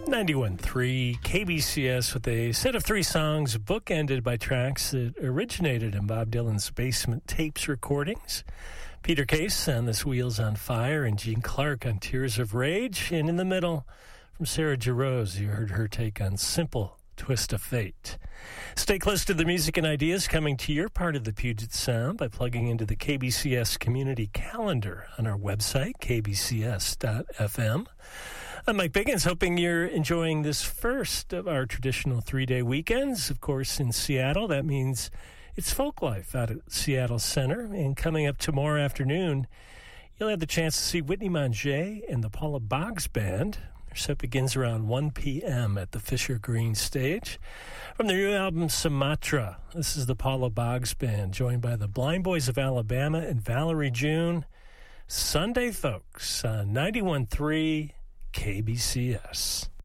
91.3 KBCS with a set of three songs bookended by tracks that originated in Bob Dylan's Basement Tapes recordings. Peter Case on This Wheel's on Fire and Gene Clark on Tears of Rage. And in the middle, from Sarah Jarosz, you heard her take on Simple Twist of Fate. Stay close to the music and ideas coming to your part of the Puget Sound by plugging into the KBCS community calendar on our website, kbcs.fm. I'm Mike Biggins, hoping you're enjoying this first of our traditional three-day weekends. Of course, in Seattle, that means it's Folk Life out at Seattle Center. And coming up tomorrow afternoon, you'll have the chance to see Whitney Manger and the Paula Boggs Band. Their set begins around 1 p.m. at the Fisher Green stage. From their new album, Sumatra, this is the Paula Boggs Band, joined by the Blind Boys of Alabama and Valerie June. Sunday, folks, on 91.3 KBCS.